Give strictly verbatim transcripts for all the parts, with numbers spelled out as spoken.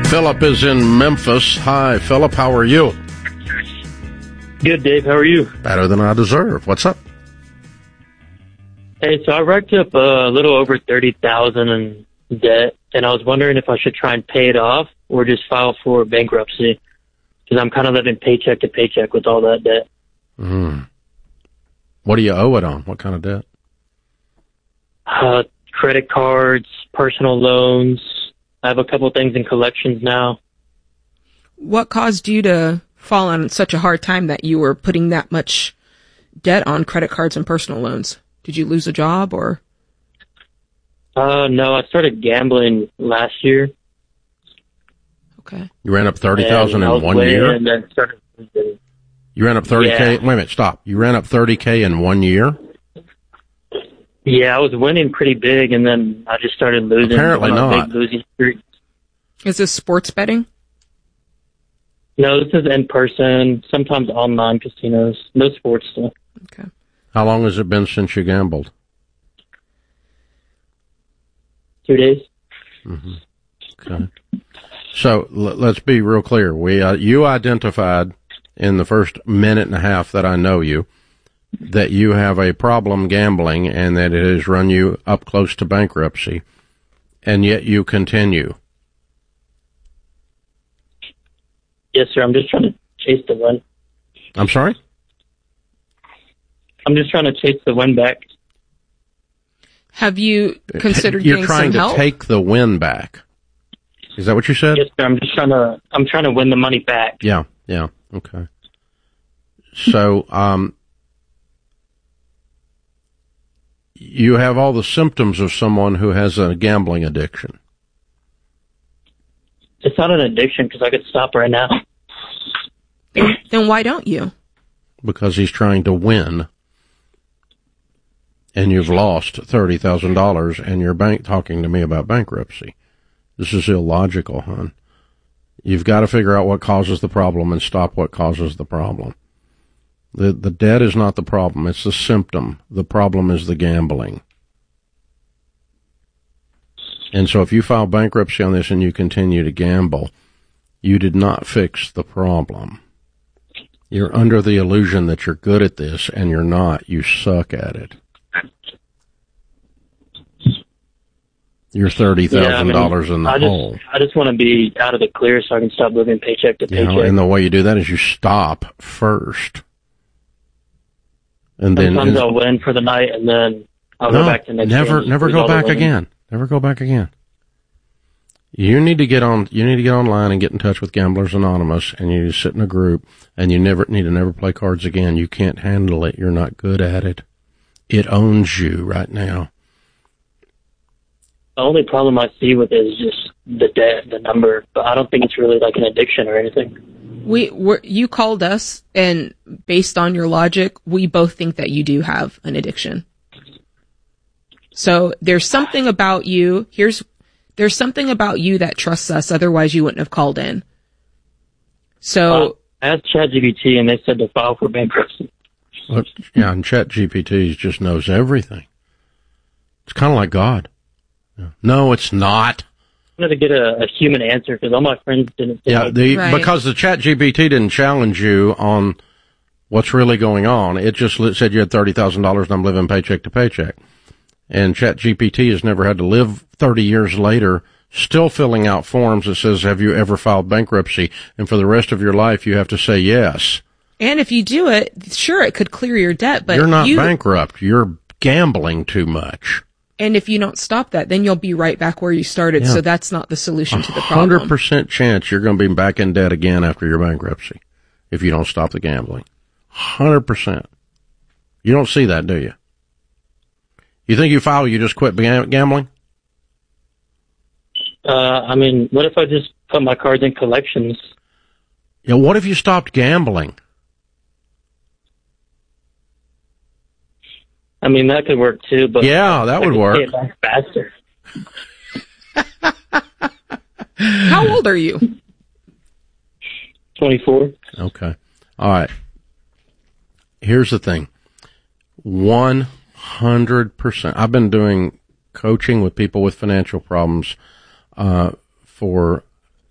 Philip is in Memphis. Hi, Philip. How are you? Good, Dave. How are you? Better than I deserve. What's up? Hey, so I racked up a little over thirty thousand dollars in debt, and I was wondering if I should try and pay it off or just file for bankruptcy, because I'm kind of living paycheck to paycheck with all that debt. Mm. What do you owe it on? What kind of debt? Uh, credit cards, personal loans. I have a couple of things in collections now. What caused you to fall on such a hard time that you were putting that much debt on credit cards and personal loans? Did you lose a job or? Uh, no, I started gambling last year. Okay. You ran up thirty thousand in one year? And then started losing. You ran up thirty K? Yeah. Wait a minute, stop. You ran up thirty K in one year? Yeah, I was winning pretty big, and then I just started losing. Apparently on a not. Big losing streak. Is this sports betting? No, this is in person, sometimes online casinos. No sports stuff. Okay. How long has it been since you gambled? Two days. Mm-hmm. Okay. So l- let's be real clear. We uh, you identified in the first minute and a half that I know you that you have a problem gambling and that it has run you up close to bankruptcy, and yet you continue. Yes, sir. I'm just trying to chase the win. I'm sorry? I'm just trying to chase the win back. Have you considered You're getting trying some to help? take the win back. Is that what you said? Yes, sir. I'm just trying to. I'm trying to win the money back. Yeah, yeah, okay. So, um, you have all the symptoms of someone who has a gambling addiction. It's not an addiction because I could stop right now. Then, then why don't you? Because he's trying to win. And you've lost thirty thousand dollars and your bank talking to me about bankruptcy. This is illogical, hon. You've got to figure out what causes the problem and stop what causes the problem. The the debt is not the problem, it's the symptom. The problem is the gambling. And so if you file bankruptcy on this and you continue to gamble, you did not fix the problem. You're under the illusion that you're good at this, and you're not. You suck at it. You're thirty thousand dollars yeah, I mean, in the I just, hole. I just want to be out of the clear so I can stop living paycheck to You paycheck. know, and the way you do that is you stop first. And then Sometimes I'll win for the night, and then I'll no, go back to next never, game, never lose go all the back winnings. again. Never go back again. You need to get on. You need to get online and get in touch with Gamblers Anonymous, and you sit in a group, and you never need to never play cards again. You can't handle it. You're not good at it. It owns you right now. The only problem I see with it is just the debt, the number, but I don't think it's really like an addiction or anything. We were, you called us, and based on your logic, we both think that you do have an addiction. So there's something about you. Here's there's something about you that trusts us. Otherwise, you wouldn't have called in. So Uh, I asked ChatGPT, and they said to file for bankruptcy. Look, yeah, and ChatGPT just knows everything. It's kind of like God. No, it's not. I wanted to get a, a human answer because all my friends didn't say Yeah, it. the Right. because the ChatGPT didn't challenge you on what's really going on. It just li- said you had thirty thousand dollars and I'm living paycheck to paycheck. And ChatGPT has never had to live thirty years later still filling out forms that says, have you ever filed bankruptcy? And for the rest of your life, you have to say yes. and if you do it, sure, it could clear your debt, but You're not you, bankrupt. You're gambling too much. and if you don't stop that, then you'll be right back where you started. Yeah. So that's not the solution to the one hundred problem. percent chance you're going to be back in debt again after your bankruptcy if you don't stop the gambling. one hundred percent. You don't see that, do you? You think you file, you just quit gam- gambling? Uh, I mean, what if I just put my cards in collections? Yeah, what if you stopped gambling? I mean, that could work too, but Yeah, that I would could work. pay it back faster. How old are you? twenty-four. Okay. All right. Here's the thing. one hundred percent. I've been doing coaching with people with financial problems uh, for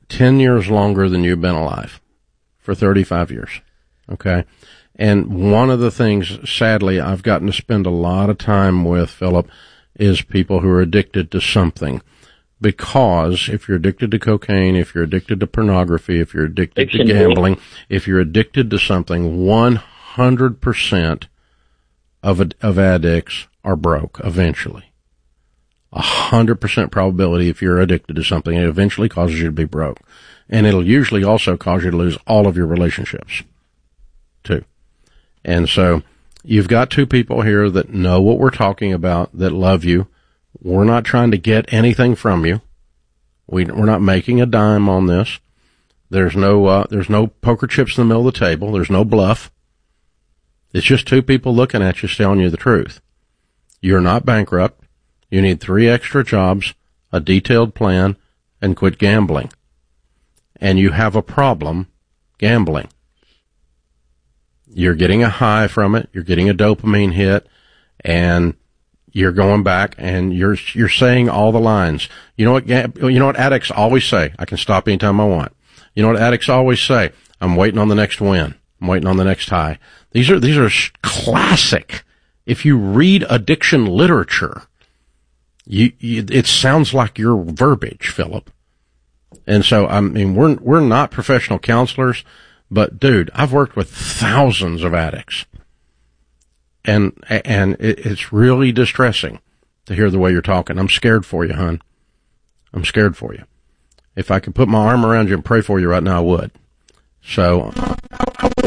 ten years longer than you've been alive, for thirty-five years. Okay. And one of the things, sadly, I've gotten to spend a lot of time with, Philip, is people who are addicted to something. Because if you're addicted to cocaine, if you're addicted to pornography, if you're addicted to gambling, if you're addicted to something, one hundred percent of of addicts are broke eventually. A hundred percent probability if you're addicted to something, it eventually causes you to be broke. And it'll usually also cause you to lose all of your relationships, too. And so you've got two people here that know what we're talking about, that love you. We're not trying to get anything from you. We, we're not making a dime on this. There's no, uh, there's no poker chips in the middle of the table. There's no bluff. It's just two people looking at you, telling you the truth. You're not bankrupt. You need three extra jobs, a detailed plan, and quit gambling. And you have a problem gambling. You're getting a high from it. You're getting a dopamine hit, and you're going back and you're, you're saying all the lines. You know what, you know what addicts always say? I can stop anytime I want. You know what addicts always say? I'm waiting on the next win. I'm waiting on the next high. These are, these are classic. If you read addiction literature, you, you, it sounds like your verbiage, Philip. And so, I mean, we're, we're not professional counselors, but dude, I've worked with thousands of addicts. And, and it, it's really distressing to hear the way you're talking. I'm scared for you, hon. I'm scared for you. If I could put my arm around you and pray for you right now, I would. So, I, I